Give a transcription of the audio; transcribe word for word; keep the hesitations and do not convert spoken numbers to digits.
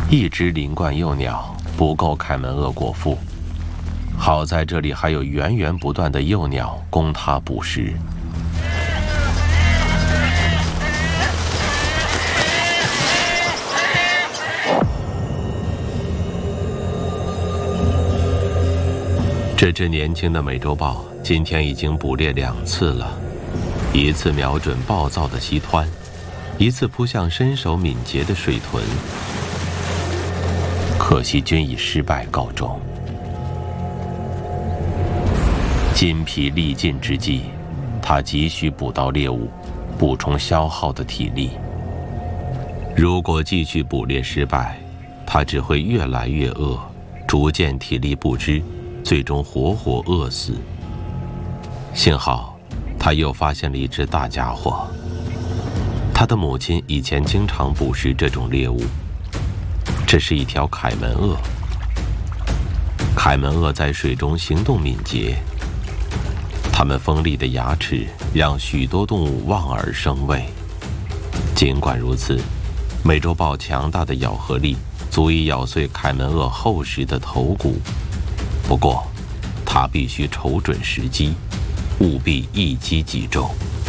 一只林冠幼鸟不够凯门鳄果腹，好在这里还有源源不断的幼鸟供它捕食。这只年轻的美洲豹今天已经捕猎两次了，一次瞄准暴躁的溪湍，一次扑向身手敏捷的水豚，可惜均以失败告终。筋疲力尽之际，他急需捕到猎物，补充消耗的体力。如果继续捕猎失败，他只会越来越饿，逐渐体力不支，最终活活饿死。幸好他又发现了一只大家伙，他的母亲以前经常捕食这种猎物，这是一条凯门鳄。凯门鳄在水中行动敏捷，它们锋利的牙齿让许多动物望而生畏。尽管如此，美洲豹强大的咬合力足以咬碎凯门鳄厚实的头骨。不过，它必须瞅准时机，务必一击即中。